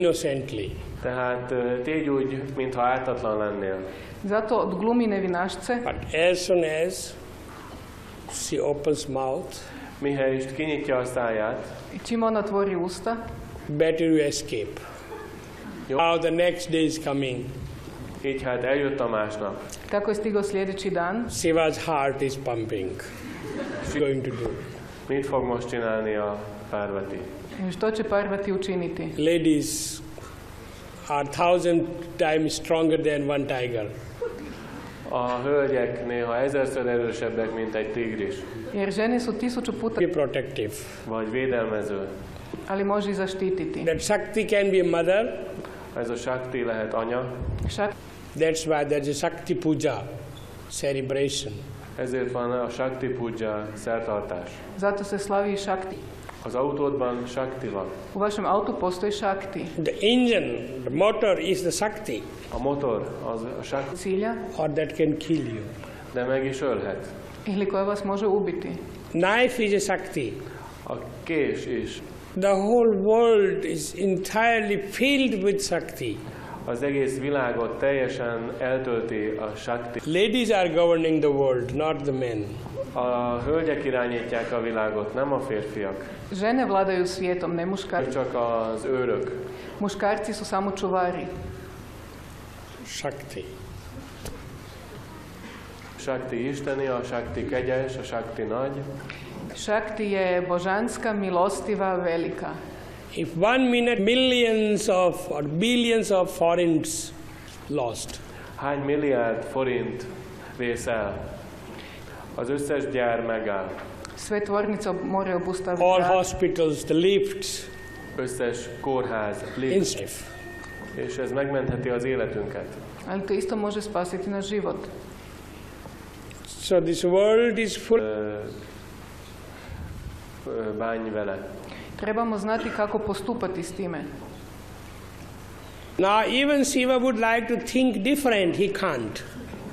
innocently. Tehát tégy úgy, mintha ártatlan lennél. Zato glumi nevinašce, But as soon as she opens mouth, Mihelyest kinyitja a száját, i čim ona otvori usta, better you escape. Jó. Now the next day is coming. így hát eljött a másnap. kako je stigao sljedeći dan, Shiva's heart is pumping. What's she going to do? Mit fog most csinálni a Parvati? što će Parvati učiniti? Ladies are 1000 times stronger than one tiger. A hölgyek néha 1000-szer erősebbek, mint egy tigris, Jer žene su 1000 puta, Be protective. vagy védelmező. ali može i zaštititi. That Shakti can be a mother. Ez a Shakti lehet anya, Šak- That's why there's a Shakti Puja celebration. ezért van a Shakti Puja szertartás. Zato se slavi i Šakti. Az autódban Shakti van. U vašem autu postoji Šakti. The engine, the motor is the Shakti, A motor az a Shakti, Cilja or that can kill you. de meg is ölhet. ili koja vas može ubiti. Knife is a Shakti. A kés is. The whole world is entirely filled with Shakti. Az egész világot teljesen eltölti a Shakti. Ladies are governing the world, not the men. A hölgyek irányítják a világot, nem a férfiak. Žene vladaju svijetom, ne Ők muškarci. csak az őrök. Muškarci su samo čuvari. Shakti. Shakti isteni, a Shakti kegyes, a Shakti nagy. Šakti je božanska, milostiva, velika. If 1 minute millions of or billions of forints lost, Hány milliárd forint vész el? Az összes gyár megáll. Sve tvornice moraju obustaviti all rad. hospitals, the lifts, Összes kórház, lift. instead. És ez megmentheti az életünket. Ali to isto može spasiti naš život. So this world is full. Bánj vele. Trebamo znati kako postupati s time. Now even Shiva would like to think different, he can't.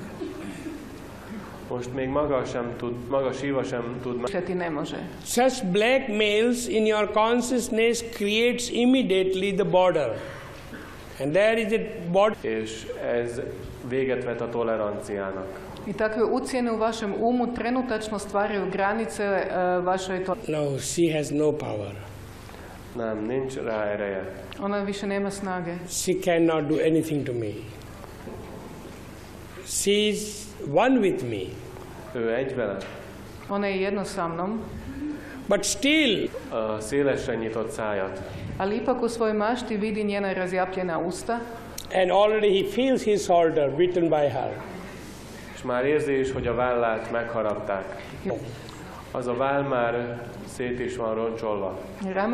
Most még maga Shiva sem tud Mišljati ne može. Such blackmails in your consciousness creates immediately the border. And there is a border. és ez véget vet a toleranciának. I takve ucjene u vašem umu trenutačno stvaraju granice vašoj to. No, she has no power. Nem, nincs rá ereje. Ona više nema snage. She cannot do anything to me. She is one with me. Ő egy vele. Ona je jedno sa mnom, But still, A szélesre nyitott szájat. ali ipak u svojoj mašti vidi njena razjapljena usta and already he feels his shoulder beaten by her. És már érzi is, hogy a vállát megharapták. Az a váll már szét is van roncsolva. rame